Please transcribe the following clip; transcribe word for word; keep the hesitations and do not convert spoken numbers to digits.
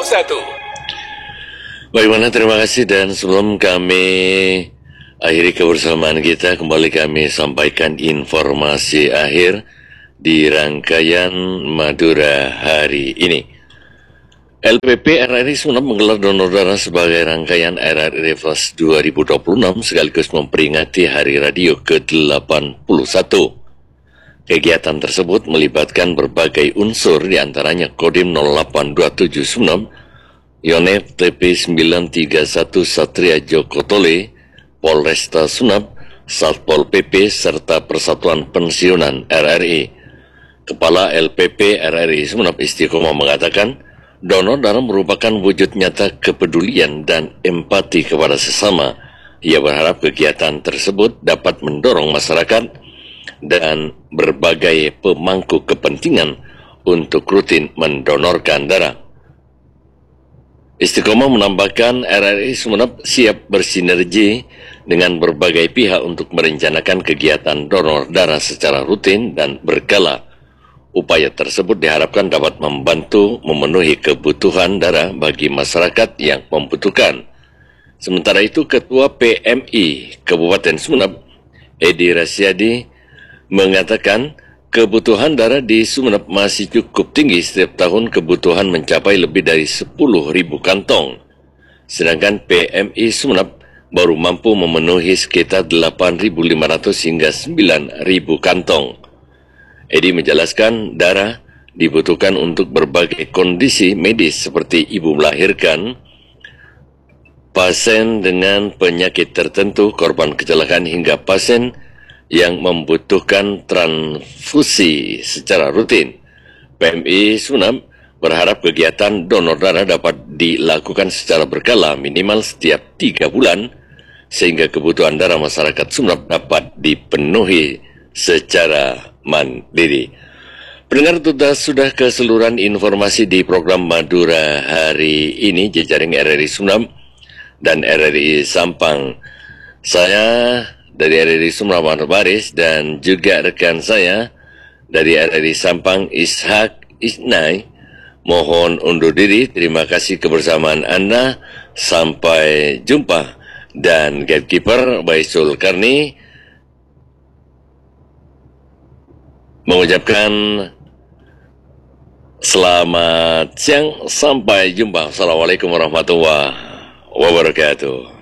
satu. Bagaimana, terima kasih. Dan sebelum kami akhiri kebersamaan kita, kembali kami sampaikan informasi akhir di rangkaian Madura hari ini. L P P R R I Sumeneb menggelar donor darah sebagai rangkaian R R I Fest dua ribu dua puluh enam sekaligus memperingati Hari Radio ke delapan puluh satu. Kegiatan tersebut melibatkan berbagai unsur, diantaranya Kodim nol delapan dua tujuh Sumeneb, Yonef T P sembilan tiga satu Satria Joko Tole, Polresta Sumeneb, Satpol P P, serta Persatuan Pensiunan R R I. Kepala L P P R R I Sumeneb Istiqomah mengatakan, donor darah merupakan wujud nyata kepedulian dan empati kepada sesama. Ia berharap kegiatan tersebut dapat mendorong masyarakat dan berbagai pemangku kepentingan untuk rutin mendonorkan darah. Istiqomah menambahkan R R I Sumeneb siap bersinergi dengan berbagai pihak untuk merencanakan kegiatan donor darah secara rutin dan berkala. Upaya tersebut diharapkan dapat membantu memenuhi kebutuhan darah bagi masyarakat yang membutuhkan. Sementara itu, Ketua P M I Kabupaten Sumeneb, Edi Rasyadi, mengatakan kebutuhan darah di Sumeneb masih cukup tinggi. Setiap tahun kebutuhan mencapai lebih dari sepuluh ribu kantong. Sedangkan P M I Sumeneb baru mampu memenuhi sekitar delapan ribu lima ratus hingga sembilan ribu kantong. Edi menjelaskan darah dibutuhkan untuk berbagai kondisi medis seperti ibu melahirkan, pasien dengan penyakit tertentu, korban kecelakaan, hingga pasien yang membutuhkan transfusi secara rutin. P M I Sumeneb berharap kegiatan donor darah dapat dilakukan secara berkala minimal setiap tiga bulan sehingga kebutuhan darah masyarakat Sumeneb dapat dipenuhi secara mandiri. Pendengar, sudah, sudah keseluruhan informasi di program Madura hari ini, jejaring R R I Sumeneb dan R R I Sampang. Saya dari R R I Sumeneb Muhammad Baris dan juga rekan saya dari R R I Sampang Ishak Isnai mohon undur diri. Terima kasih kebersamaan Anda, sampai jumpa. Dan gatekeeper Baisul Karni mengucapkan selamat siang, sampai jumpa. Assalamualaikum warahmatullahi wabarakatuh.